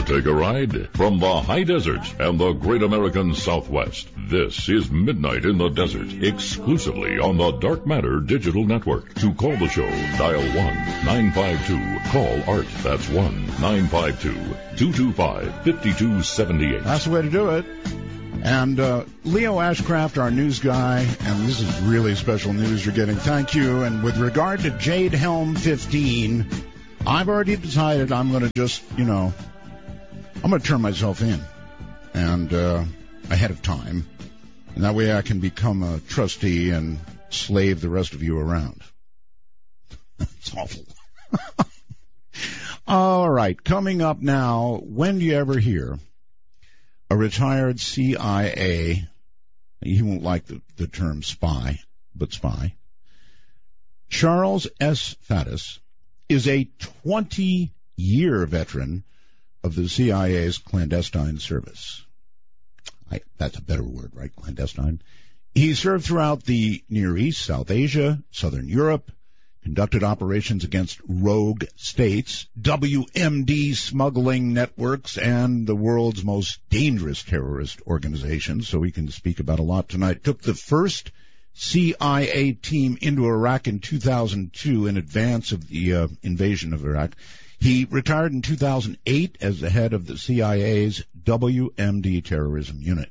take a ride? From the high desert and the great American Southwest, this is Midnight in the Desert, exclusively on the Dark Matter Digital Network. To call the show, dial 1-952-CALL-ART. That's 1-952-225-5278. That's the way to do it. And Leo Ashcraft, our news guy, and this is really special news you're getting. Thank you. And with regard to Jade Helm 15, I've already decided I'm going to just, I'm going to turn myself in and ahead of time. And that way I can become a trustee and slave the rest of you around. It's awful. All right. Coming up now, when do you ever hear a retired CIA, he won't like the term spy, but spy, Charles S. Faddis, is a 20-year veteran of the CIA's clandestine service. That's a better word, right? Clandestine. He served throughout the Near East, South Asia, Southern Europe, conducted operations against rogue states, WMD smuggling networks, and the world's most dangerous terrorist organizations, so we can speak about a lot tonight. Took the first CIA team into Iraq in 2002 in advance of the invasion of Iraq. He retired in 2008 as the head of the CIA's WMD terrorism unit.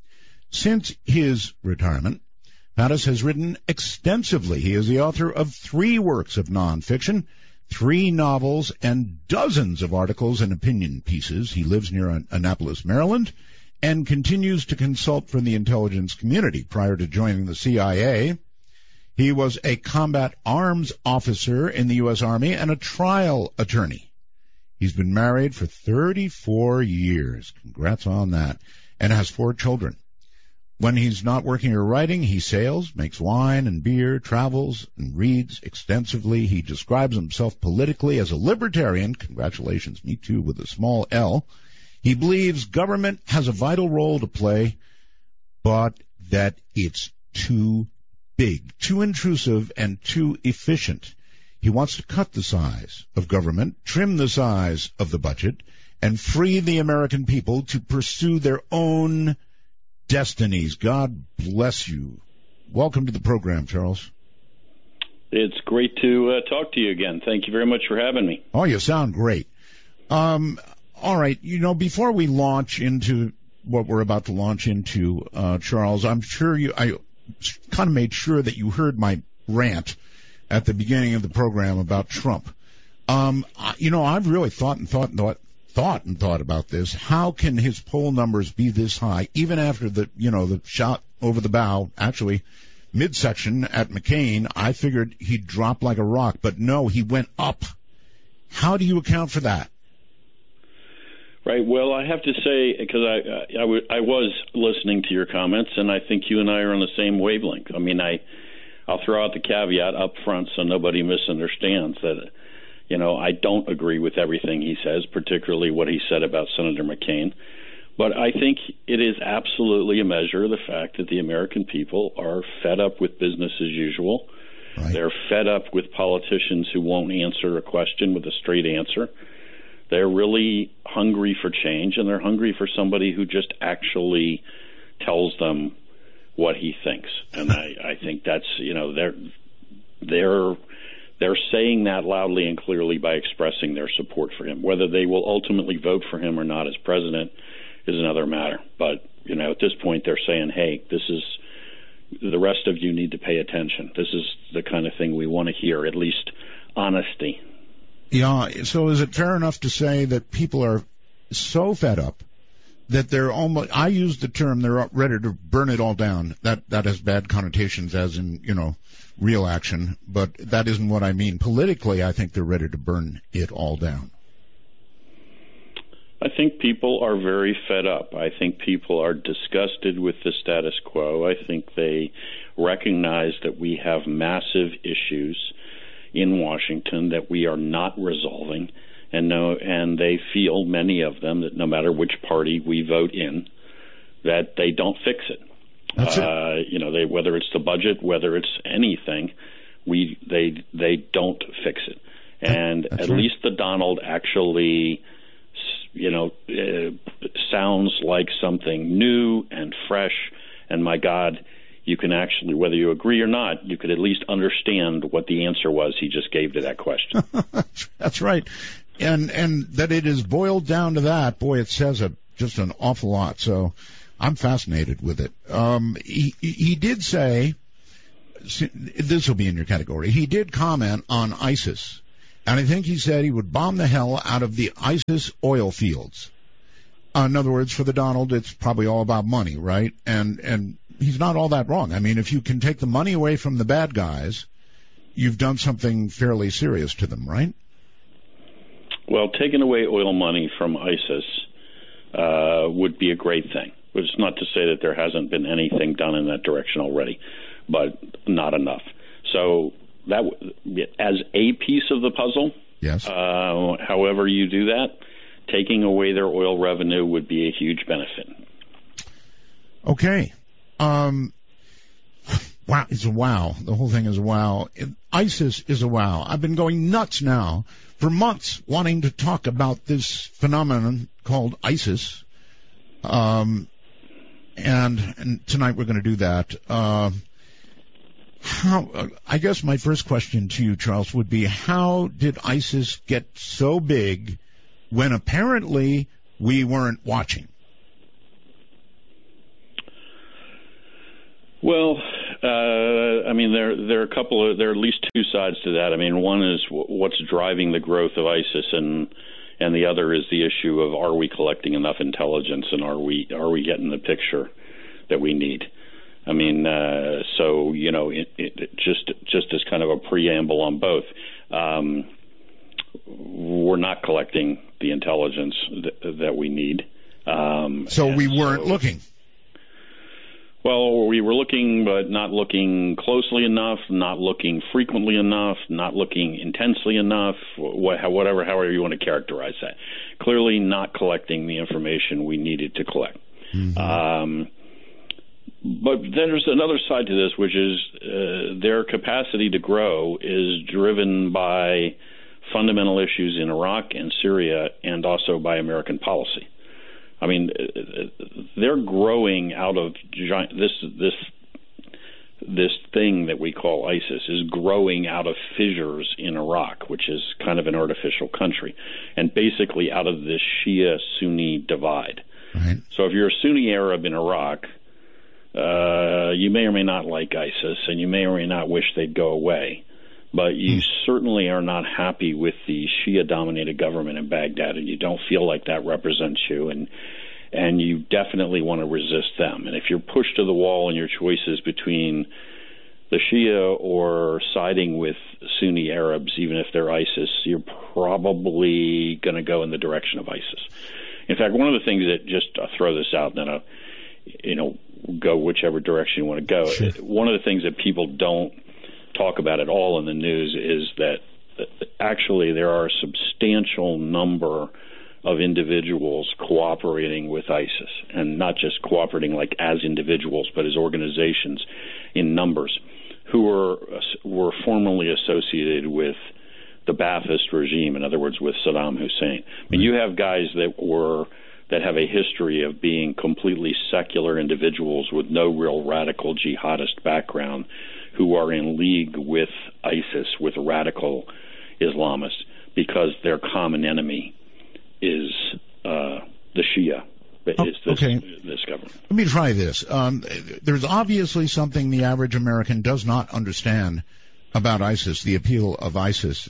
Since his retirement, Faddis has written extensively. He is the author of 3 works of nonfiction, 3 novels, and dozens of articles and opinion pieces. He lives near Annapolis, Maryland, and continues to consult for the intelligence community. Prior to joining the CIA, he was a combat arms officer in the U.S. Army and a trial attorney. He's been married for 34 years. Congrats on that. And has 4 children. When he's not working or writing, he sails, makes wine and beer, travels, and reads extensively. He describes himself politically as a libertarian. Congratulations, me too, with a small L. He believes government has a vital role to play, but that it's too big, too intrusive, and too efficient. He wants to cut the size of government, trim the size of the budget, and free the American people to pursue their own destinies. God bless you. Welcome to the program, Charles. It's great to talk to you again. Thank you very much for having me. Oh, you sound great. All right. Before we launch into what we're about to launch into, Charles, I'm sure I kind of made sure that you heard my rant at the beginning of the program about Trump. I've really thought about this. How can his poll numbers be this high, even after the shot over the bow, actually midsection at McCain? I figured he'd drop like a rock, but no, he went up. How do you account for that? Right. Well, I have to say, because I was listening to your comments, and I think you and I are on the same wavelength. I mean, I'll throw out the caveat up front so nobody misunderstands that, I don't agree with everything he says, particularly what he said about Senator McCain. But I think it is absolutely a measure of the fact that the American people are fed up with business as usual. Right. They're fed up with politicians who won't answer a question with a straight answer. They're really hungry for change, and they're hungry for somebody who just actually tells them what he thinks. And I think that's, they're saying that loudly and clearly by expressing their support for him. Whether they will ultimately vote for him or not as president is another matter. But, at this point they're saying, hey, the rest of you need to pay attention. This is the kind of thing we want to hear, at least honesty. Yeah, so is it fair enough to say that people are so fed up that they're almost, I use the term, they're ready to burn it all down. That has bad connotations as in, real action, but that isn't what I mean. Politically, I think they're ready to burn it all down. I think people are very fed up. I think people are disgusted with the status quo. I think they recognize that we have massive issues in Washington that we are not resolving, and they feel, many of them, that no matter which party we vote in, that they don't fix it. That's it. Whether it's the budget, whether it's anything, they don't fix it. And at least the Donald actually, sounds like something new and fresh. And my God, you can actually, whether you agree or not, you could at least understand what the answer was he just gave to that question. That's right. And that it is boiled down to that, boy, it says just an awful lot. So I'm fascinated with it. He did say, this will be in your category, he did comment on ISIS. And I think he said he would bomb the hell out of the ISIS oil fields. In other words, for the Donald, it's probably all about money, right? And he's not all that wrong. I mean, if you can take the money away from the bad guys, you've done something fairly serious to them, right? Well, taking away oil money from ISIS would be a great thing. It's not to say that there hasn't been anything done in that direction already, but not enough. So that, as a piece of the puzzle, yes. However you do that, taking away their oil revenue would be a huge benefit. Okay. Wow, it's a wow. The whole thing is a wow. ISIS is a wow. I've been going nuts now for months wanting to talk about this phenomenon called ISIS. And tonight we're going to do that. I guess my first question to you, Charles, would be, how did ISIS get so big when apparently we weren't watching? Well, I mean, there are at least two sides to that. I mean, one is what's driving the growth of ISIS, and the other is the issue of, are we collecting enough intelligence, and are we getting the picture that we need? I mean, so just as kind of a preamble on both, we're not collecting the intelligence that we need. So we weren't looking. Well, we were looking, but not looking closely enough, not looking frequently enough, not looking intensely enough, however you want to characterize that. Clearly not collecting the information we needed to collect. Mm-hmm. But there's another side to this, which is their capacity to grow is driven by fundamental issues in Iraq and Syria, and also by American policy. I mean, they're growing out of this thing that we call ISIS is growing out of fissures in Iraq, which is kind of an artificial country, and basically out of this Shia-Sunni divide. Right. So if you're a Sunni Arab in Iraq, you may or may not like ISIS, and you may or may not wish they'd go away. But you certainly are not happy with the Shia-dominated government in Baghdad, and you don't feel like that represents you, and you definitely want to resist them. And if you're pushed to the wall in your choices between the Shia or siding with Sunni Arabs, even if they're ISIS, you're probably going to go in the direction of ISIS. In fact, one of the things that, just throw this out, and then I'll, go whichever direction you want to go. Sure. One of the things that people don't talk about at all in the news is that actually there are a substantial number of individuals cooperating with ISIS, and not just cooperating like as individuals, but as organizations in numbers, who were formerly associated with the Ba'athist regime, in other words, with Saddam Hussein. I mean, you have guys that have a history of being completely secular individuals with no real radical jihadist background, who are in league with ISIS, with radical Islamists, because their common enemy is the Shia. This government. Let me try this. There's obviously something the average American does not understand about ISIS, the appeal of ISIS.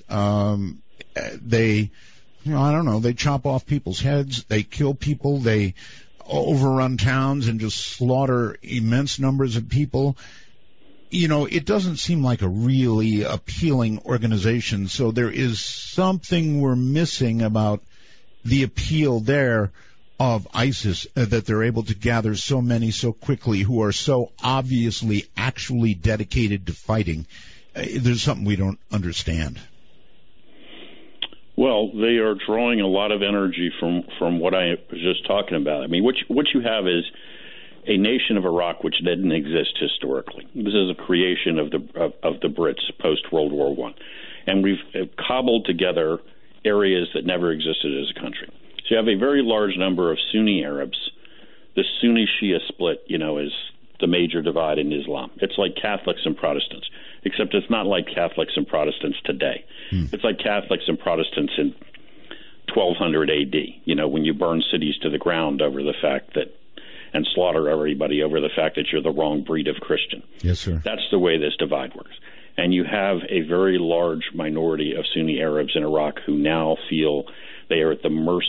They chop off people's heads, they kill people, they overrun towns and just slaughter immense numbers of people. It doesn't seem like a really appealing organization, so there is something we're missing about the appeal there of ISIS, that they're able to gather so many so quickly who are so obviously actually dedicated to fighting. There's something we don't understand. Well, they are drawing a lot of energy from what I was just talking about. I mean, what you have is a nation of Iraq which didn't exist historically. This is a creation of the Brits post World War I, and we've cobbled together areas that never existed as a country. So you have a very large number of Sunni Arabs. The Sunni-Shia split, is the major divide in Islam. It's like Catholics and Protestants, except it's not like Catholics and Protestants today. It's like Catholics and Protestants in 1200 AD, when you burn cities to the ground over the fact that, and slaughter everybody over the fact that you're the wrong breed of Christian. Yes, sir. That's the way this divide works. And you have a very large minority of Sunni Arabs in Iraq who now feel they are at the mercy